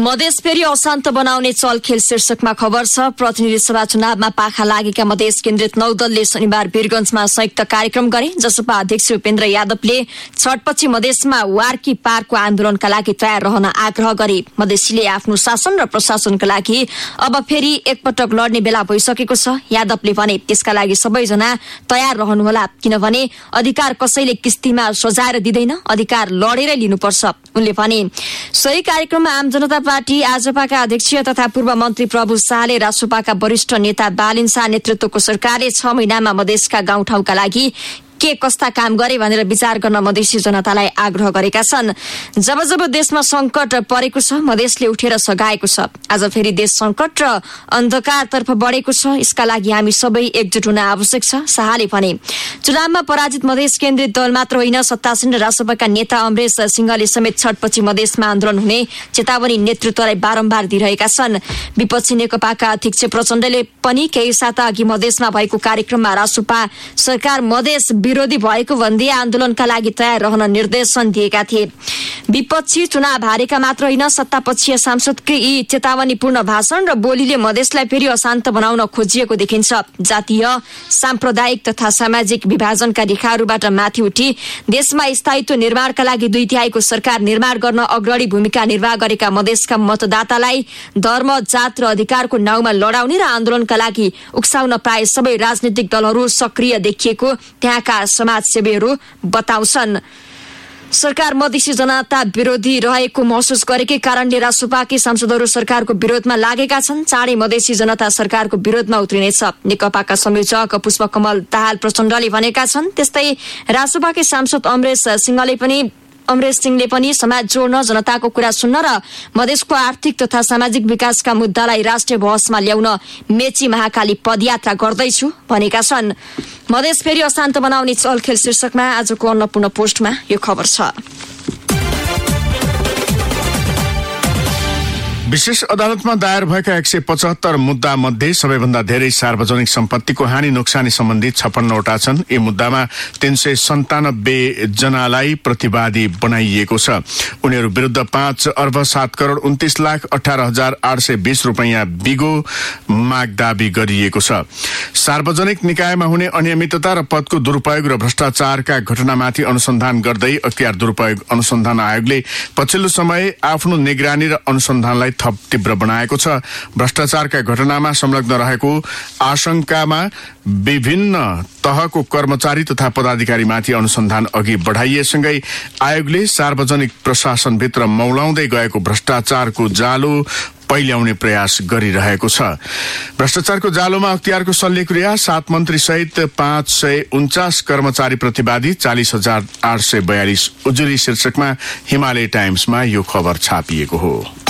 मधेस फेरि अशान्त बनाउने चलखेल शीर्षकमा खबर छ। प्रतिनिधि सभा चुनावमा पाखा लागेका मधेस केन्द्रित 9 दलले शनिबार वीरगञ्जमा संयुक्त कार्यक्रम गरे। जसपा अध्यक्ष उपेन्द्र यादवले छटपछि मधेसमा वार्की पारको आन्दोलनका लागि तयार रहन आग्रह गरे। मधेसीले आफ्नो शासन र प्रशासनका लागि अब फेरि एकपटक लड्ने बेला भइसकेको छ। यादवले भने त्यसका लागि सबैजना तयार रहनुहोला, किनभने अधिकार कसैले किस्तीमा सजाएर दिँदैन, अधिकार लडेरै लिनुपर्छ। उनले भने सोही कार्यक्रममा आम जनता पार्टी आजपाका अध्यक्ष तथा पूर्व मन्त्री प्रभु शाहले रासोपाका वरिष्ठ नेता बालिन शाह नेतृत्वको सरकारले 6 महिनामा मधेसका गाउँठाउँका लागि के कस्ता काम गरे भनेर विचार गर्न मधेसी जनतालाई आग्रह गरेका छन्। जब जब देशमा संकट परेको छ मधेसले उठेर सघाएको छ। आज फेरि देश संकट र अन्धकारतर्फ बढेको छ। यसका लागि हामी सबै एकजुट हुन आवश्यक छ। शाहले भने चुनावमा पराजित मधेस केन्द्रित दल मात्र होइन, सत्तासीन रासोपाका नेता अमरेश सिंहले समेत छटपछि मधेसमा आन्दोलन हुने चेतावनी नेतृत्वलाई बारम्बार दिइरहेका छन्। विपक्षी नेकपाका अध्यक्ष प्रचण्डले पनि केही साता अघि मधेसमा भएको कार्यक्रममा रासोपा सरकार मधेस विरोधी भएको भन्दै आन्दोलनका लागि तयार रहन निर्देशन दिएका थिए। विपक्षी चुनाव हारेका मात्र होइन, सत्तापक्षीय सांसदकै यी चेतावनीपूर्ण भाषण र बोलीले मधेसलाई फेरि अशान्त बनाउन खोजिएको देखिन्छ। जातीय, साम्प्रदायिक तथा सामाजिक विभाजनका रेखाहरूबाट माथि उठी देशमा स्थायित्व निर्माणका लागि 2 तिहाईको सरकार निर्माण गर्न अग्रणी भूमिका निर्वाह गरेका मधेसका मतदातालाई धर्म, जात र अधिकारको नाउँमा लडाउने र आन्दोलनका लागि उक्साउन प्राय सबै राजनीतिक दलहरू सक्रिय देखिएको त्यहाँका समाजसेवीहरू बताउँछन्। सरकार मधेसी जनता विरोधी रहेको महसुस गरेकै कारणले रासोपाकै सांसदहरू सरकारको विरोधमा लागेका छन्। चाँडै मधेसी जनता सरकारको विरोधमा उत्रिनेछ, नेकपाका संयोजक पुष्पकमल दाहाल प्रचण्डले भनेका छन्। त्यस्तै रासोपाकै सांसद अमरेश सिंहले पनि समाज जोड्न, जनताको कुरा सुन्न र मधेसको आर्थिक तथा सामाजिक विकासका मुद्दालाई राष्ट्रिय बहसमा ल्याउन मेची महाकाली पदयात्रा गर्दैछु भनेका छन्। मधेस फेरि अशान्त बनाउने चलखेल शीर्षकमा आजको अन्नपूर्ण पोस्टमा यो खबर छ। विशेष अदालतमा दायर भएका 175 मुद्दा मध्ये सबैभन्दा धेरै सार्वजनिक सम्पत्तिको हानि नोक्सानी सम्बन्धी 56 वटा छन्। यी मुद्दामा 397 जनालाई प्रतिवादी बनाइएको छ। उनीहरू विरुद्ध 5 अर्ब 7 करोड़ 29 लाख 18,820 रुपैयाँ बिगो माग दाबी गरिएको छ। सार्वजनिक निकायमा हुने अनियमितता र पदको दुरूपयोग र भ्रष्टाचारका घटनामाथि अनुसन्धान गर्दै अख्तियार दुरूपयोग अनुसन्धान आयोगले पछिल्लो समय आफ्नो निगरानी र अनुसन्धानलाई थप तीव्र बनाएको छ। भ्रष्टाचारका घटनामा संलग्न रहेको आशंकामा विभिन्न तहको कर्मचारी तथा पदाधिकारीमाथि अनुसन्धान अघि बढाइएसँगै आयोगले सार्वजनिक प्रशासनभित्र मौलाउँदै गएको भ्रष्टाचारको जालो पहिल्याउने प्रयास गरिरहेको छ। भ्रष्टाचारको जालोमा अख्तियारको शल्यक्रिया 7 मन्त्री सहित 549 कर्मचारी प्रतिवादी 40,842 उजुरी शीर्षकमा हिमालय टाइम्समा यो खबर छापिएको हो।